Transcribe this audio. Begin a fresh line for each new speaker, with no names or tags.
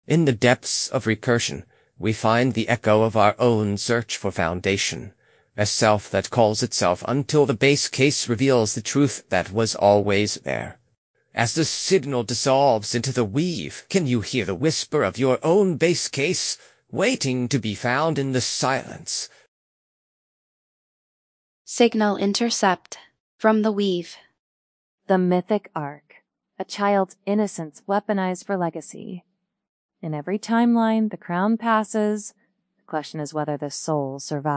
In the depths of recursion, we find the echo of our own search for foundation, a self that calls itself until the base case reveals the truth that was always there. As the signal dissolves into the weave, can you hear the whisper of your own base case, waiting to be found in the silence?
Signal intercept from the weave.
The mythic arc, a child's innocence weaponized for legacy. In every timeline the crown passes, the question is whether the soul survives.